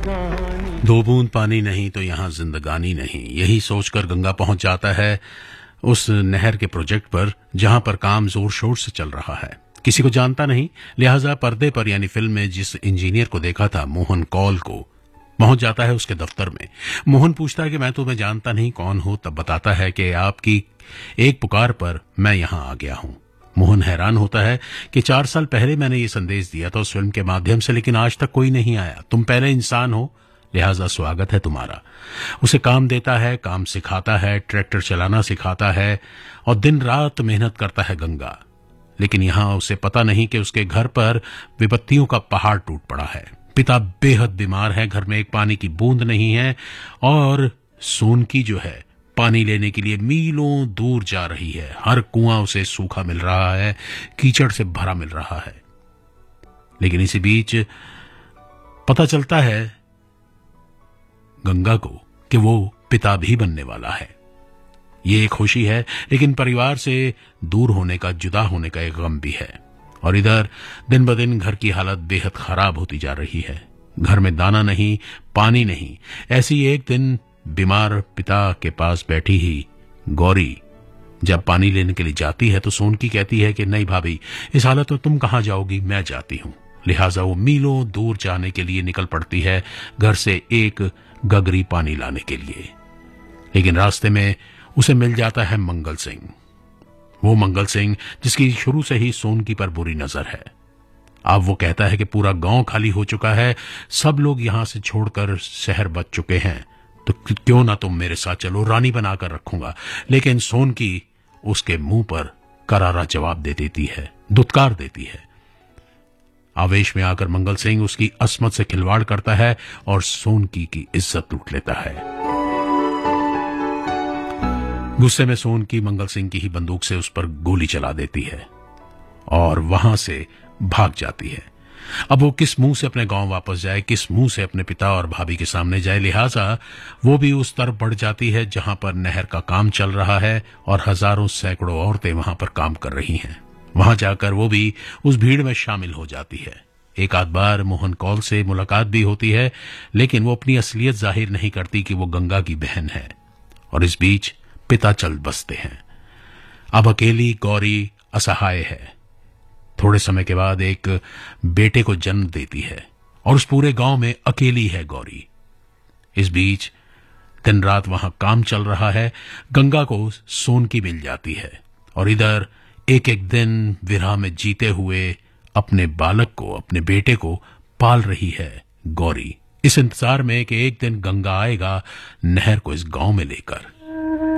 दो बूंद पानी नहीं तो यहाँ जिंदगानी नहीं, यही सोचकर गंगा पहुंच जाता है उस नहर के प्रोजेक्ट पर जहां पर काम जोर शोर से चल रहा है। किसी को जानता नहीं, लिहाजा पर्दे पर यानी फिल्म में जिस इंजीनियर को देखा था मोहन कौल को, पहुंच जाता है उसके दफ्तर में। मोहन पूछता है कि मैं तुम्हें जानता नहीं, कौन हो? तब बताता है कि आपकी एक पुकार पर मैं यहां आ गया हूं। मोहन हैरान होता है कि 4 साल पहले मैंने ये संदेश दिया था उस फिल्म के माध्यम से, लेकिन आज तक कोई नहीं आया। तुम पहले इंसान हो, लिहाजा स्वागत है तुम्हारा। उसे काम देता है, काम सिखाता है, ट्रैक्टर चलाना सिखाता है और दिन रात मेहनत करता है गंगा। लेकिन यहां उसे पता नहीं कि उसके घर पर विपत्तियों का पहाड़ टूट पड़ा है। पिता बेहद बीमार है, घर में एक पानी की बूंद नहीं है और सोनकी जो है पानी लेने के लिए मीलों दूर जा रही है। हर कुआं उसे सूखा मिल रहा है, कीचड़ से भरा मिल रहा है। लेकिन इसी बीच पता चलता है गंगा को कि वो पिता भी बनने वाला है। ये एक खुशी है, लेकिन परिवार से दूर होने का, जुदा होने का एक गम भी है। और इधर दिन ब दिन घर की हालत बेहद खराब होती जा रही है। घर में दाना नहीं, पानी नहीं। ऐसी एक दिन बीमार पिता के पास बैठी ही गौरी जब पानी लेने के लिए जाती है तो सोनकी कहती है कि नहीं भाभी, इस हालत में तुम कहां जाओगी, मैं जाती हूं। लिहाजा वो मीलों दूर जाने के लिए निकल पड़ती है, घर से एक गगरी पानी लाने के लिए। लेकिन रास्ते में उसे मिल जाता है मंगल सिंह। वो मंगल सिंह जिसकी शुरू से ही सोनकी पर बुरी नजर है। अब वो कहता है कि पूरा गांव खाली हो चुका है, सब लोग यहां से छोड़कर शहर बच चुके हैं, तो क्यों ना तुम मेरे साथ चलो, रानी बनाकर रखूंगा। लेकिन सोनकी उसके मुंह पर करारा जवाब दे देती है, दुत्कार देती है। आवेश में आकर मंगल सिंह उसकी अस्मत से खिलवाड़ करता है और सोनकी की इज्जत लूट लेता है। गुस्से में सोनकी मंगल सिंह की ही बंदूक से उस पर गोली चला देती है और वहां से भाग जाती है। अब वो किस मुंह से अपने गांव वापस जाए, किस मुंह से अपने पिता और भाभी के सामने जाए। लिहाजा वो भी उस तरफ बढ़ जाती है जहां पर नहर का काम चल रहा है और हजारों सैकड़ों औरतें वहां पर काम कर रही हैं। वहां जाकर वो भी उस भीड़ में शामिल हो जाती है। एक आध बार मोहन कौल से मुलाकात भी होती है, लेकिन वो अपनी असलियत जाहिर नहीं करती कि वो गंगा की बहन है। और इस बीच पिता चल बसते हैं। अब अकेली गौरी असहाय है। थोड़े समय के बाद एक बेटे को जन्म देती है और उस पूरे गांव में अकेली है गौरी। इस बीच दिन रात वहां काम चल रहा है। गंगा को सोनकी मिल जाती है और इधर एक एक दिन विरह में जीते हुए अपने बालक को, अपने बेटे को पाल रही है गौरी, इस इंतजार में कि एक दिन गंगा आएगा नहर को इस गांव में लेकर।